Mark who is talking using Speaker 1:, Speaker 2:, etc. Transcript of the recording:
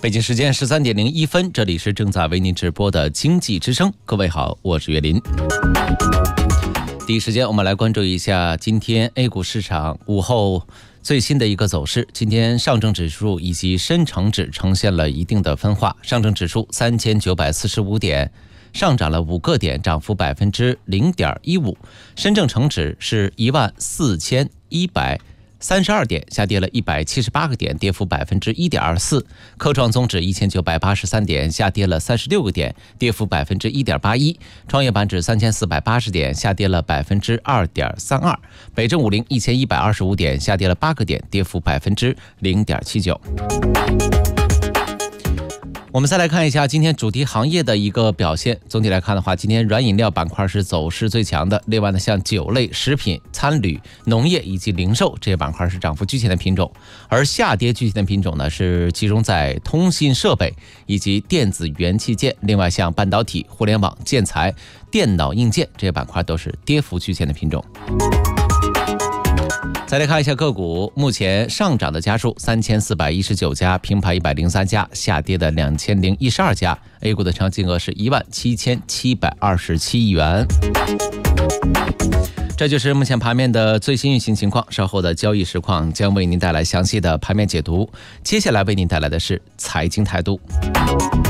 Speaker 1: 北京时间13:01，这里是正在为您直播的经济之声。各位好，我是岳林。第一时间我们来关注一下今天 A 股市场午后最新的一个走势。今天上证指数以及深成指呈现了一定的分化，上证指数3945点，上涨了5个点，涨幅0.15%。深证成指是14132点，下跌了178个点，跌幅1.24%。科创综指1983点，下跌了36个点，跌幅1.81%。创业板指3480点，下跌了2.32%。北证50 1125点，下跌了8个点，跌幅0.79%。我们再来看一下今天主题行业的一个表现。总体来看的话，今天软饮料板块是走势最强的，另外呢，像酒类、食品、餐旅、农业以及零售这些板块是涨幅居前的品种，而下跌居前的品种呢是集中在通信设备以及电子元器件，另外像半导体、互联网、建材、电脑硬件这些板块都是跌幅居前的品种。再来看一下个股，目前上涨的家数3419家，平盘103家，下跌的2012家。A 股的成交金额是17727亿元。这就是目前盘面的最新运行情况，稍后的交易实况将为您带来详细的盘面解读。接下来为您带来的是财经态度。